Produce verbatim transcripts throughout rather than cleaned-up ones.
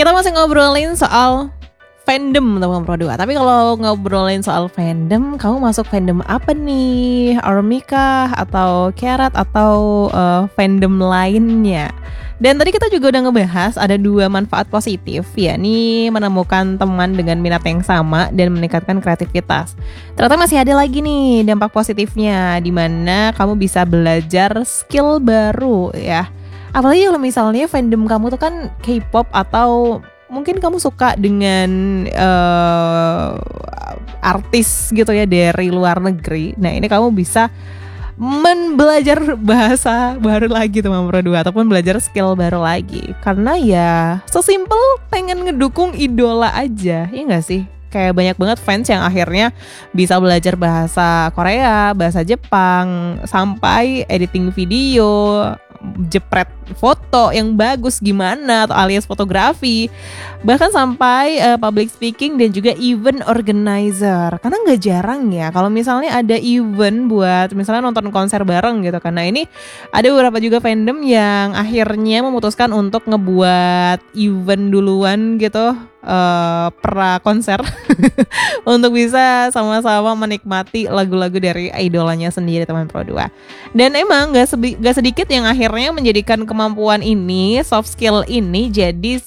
Kita masih ngobrolin soal fandom teman Pro dua. Tapi kalau ngobrolin soal fandom, kamu masuk fandom apa nih? ARMY kah? Atau Carrot? Atau uh, fandom lainnya? Dan tadi kita juga udah ngebahas ada dua manfaat positif, yakni menemukan teman dengan minat yang sama dan meningkatkan kreativitas. Ternyata masih ada lagi nih dampak positifnya, di mana kamu bisa belajar skill baru ya. Apalagi kalau misalnya fandom kamu tuh kan K-pop atau mungkin kamu suka dengan uh, artis gitu ya dari luar negeri. Nah ini kamu bisa membelajar bahasa baru lagi teman Pro dua ataupun belajar skill baru lagi. Karena ya sesimpel pengen ngedukung idola aja, ya gak sih? Kayak banyak banget fans yang akhirnya bisa belajar bahasa Korea, bahasa Jepang, sampai editing video, jepret foto yang bagus gimana atau alias fotografi, bahkan sampai uh, public speaking dan juga event organizer. Karena nggak jarang ya kalau misalnya ada event buat misalnya nonton konser bareng gitu. Karena ini ada beberapa juga fandom yang akhirnya memutuskan untuk ngebuat event duluan gitu uh, pra konser untuk bisa sama-sama menikmati lagu-lagu dari idolanya sendiri teman Pro dua. Dan emang gak, sebi- gak sedikit yang akhirnya menjadikan kemampuan ini, soft skill ini jadi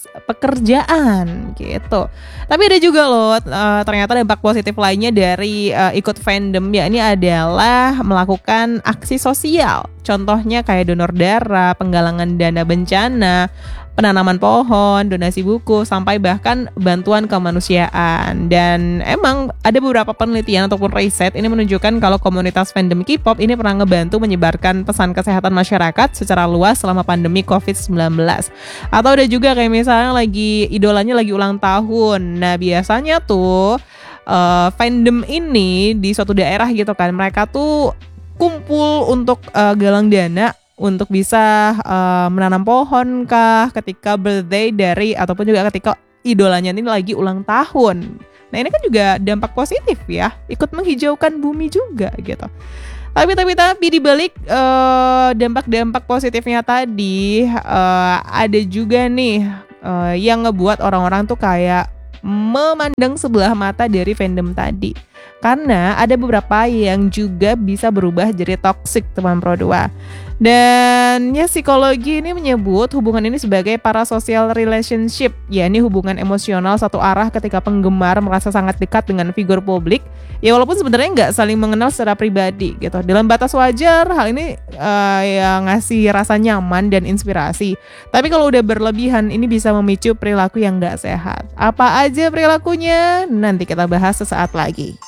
pekerjaan gitu. Tapi ada juga loh uh, ternyata dampak positif lainnya dari uh, ikut fandom, ya ini adalah melakukan aksi sosial. Contohnya kayak donor darah, penggalangan dana bencana, penanaman pohon, donasi buku, sampai bahkan bantuan kemanusiaan. Dan emang ada beberapa penelitian ataupun riset ini menunjukkan kalau komunitas fandom K-pop ini pernah ngebantu menyebarkan pesan kesehatan masyarakat secara luas selama pandemi covid sembilan belas. Atau ada juga kayak misalnya lagi idolanya lagi ulang tahun. Nah biasanya tuh uh, fandom ini di suatu daerah gitu kan, mereka tuh kumpul untuk uh, galang dana untuk bisa uh, menanam pohon kah ketika birthday dari ataupun juga ketika idolanya ini lagi ulang tahun. Nah ini kan juga dampak positif ya, ikut menghijaukan bumi juga gitu. Tapi tapi tapi di balik uh, dampak-dampak positifnya tadi uh, ada juga nih uh, yang ngebuat orang-orang tuh kayak memandang sebelah mata dari fandom tadi. Karena ada beberapa yang juga bisa berubah jadi toxic teman Pro dua. Dan ya psikologi ini menyebut hubungan ini sebagai parasocial relationship, yakni hubungan emosional satu arah ketika penggemar merasa sangat dekat dengan figur publik. Ya walaupun sebenarnya nggak saling mengenal secara pribadi gitu. Dalam batas wajar, hal ini uh, ya ngasih rasa nyaman dan inspirasi. Tapi kalau udah berlebihan, ini bisa memicu perilaku yang nggak sehat. Apa aja perilakunya? Nanti kita bahas sesaat lagi.